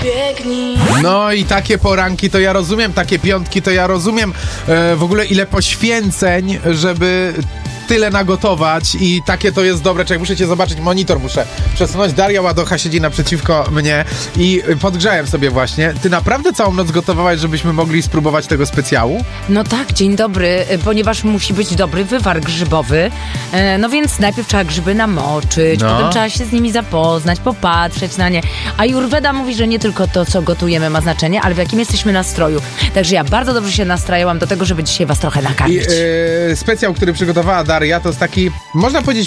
No i takie poranki to ja rozumiem, takie piątki to ja rozumiem. W ogóle ile poświęceń, żeby tyle nagotować i takie to jest dobre. Czekaj, muszę cię zobaczyć, monitor muszę przesunąć. Daria Ładocha siedzi naprzeciwko mnie i podgrzałem sobie właśnie. Ty naprawdę całą noc gotowałaś, żebyśmy mogli spróbować tego specjału? No tak, dzień dobry, ponieważ musi być dobry wywar grzybowy, no więc najpierw trzeba grzyby namoczyć, potem trzeba się z nimi zapoznać, popatrzeć na nie. A Jurweda mówi, że nie tylko to, co gotujemy ma znaczenie, ale w jakim jesteśmy nastroju. Także ja bardzo dobrze się nastrajałam do tego, żeby dzisiaj was trochę nakarmić. Specjał, który przygotowała Daria, to jest taki, można powiedzieć,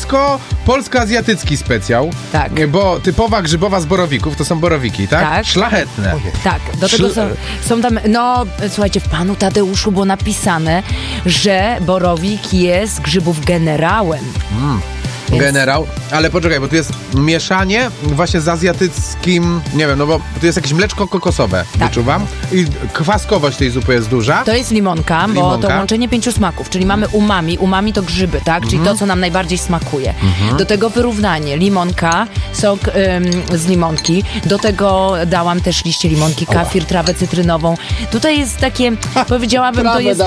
polsko-azjatycki specjał. Tak. Bo typowa grzybowa z borowików, to są borowiki, tak? Tak. Szlachetne. Tak, do tego są tam, no słuchajcie, w Panu Tadeuszu było napisane, że borowik jest grzybów generałem. Generał, ale poczekaj, bo tu jest mieszanie właśnie z azjatyckim, nie wiem, no bo tu jest jakieś mleczko kokosowe, wyczuwam, i kwaskowość tej zupy jest duża. To jest limonka, bo to łączenie 5 smaków, czyli mamy umami to grzyby, tak, czyli to, co nam najbardziej smakuje. Do tego wyrównanie, limonka, sok z limonki, do tego dałam też liście limonki, kafir, trawę cytrynową. Tutaj jest takie, powiedziałabym, to jest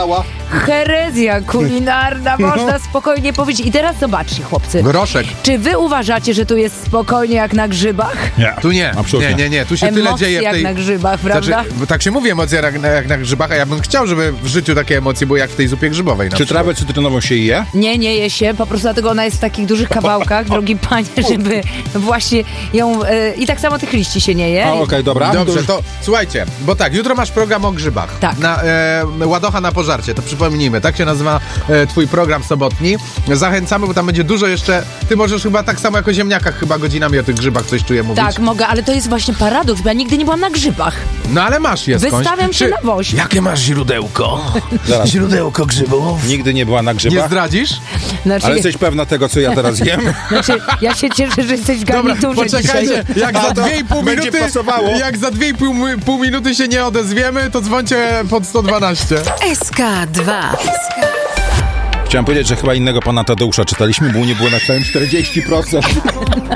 herezja kulinarna, można spokojnie powiedzieć. I teraz zobaczcie, chłopcy. Groszek. Czy wy uważacie, że tu jest spokojnie jak na grzybach? Nie. Tu nie. Absolutnie. Nie. Tu się Emocje tyle dzieje w tej... jak na grzybach, prawda? Znaczy, bo tak się mówi, emocje jak na grzybach, a ja bym chciał, żeby w życiu takie emocje były jak w tej zupie grzybowej. Czy trawę cytrynową się je? Nie je się, po prostu dlatego ona jest w takich dużych kawałkach, drogi panie, żeby właśnie ją... I tak samo tych liści się nie je. Okej, dobra. Dobrze, to słuchajcie, bo tak, jutro masz program o grzybach. Tak. Ładocha na pożarcie, to przypomnijmy, tak się nazywa twój program sobotni. Zachęcamy, bo tam będzie dużo jeszcze, ty możesz chyba tak samo jako o ziemniakach chyba godzinami o tych grzybach coś czuję mówić. Tak, mogę, ale to jest właśnie paradoks, bo ja nigdy nie byłam na grzybach. No ale masz je skądś. Wystawiam się na wozie. Jakie masz źródełko? Zaraz. Źródełko grzybów? Nigdy nie była na Nie grzybach. zdradzisz? Znaczy, Ale jesteś pewna tego, co ja teraz jem? znaczy, ja się cieszę, że jesteś w garniturze poczekajcie, dzisiaj. jak za 2,5 będzie minuty, pasowało. jak za 2,5 minuty się nie odezwiemy, to dzwońcie pod 112. SK2. Chciałem powiedzieć, że chyba innego pana Tadeusza czytaliśmy, bo u nie było na całym 40%.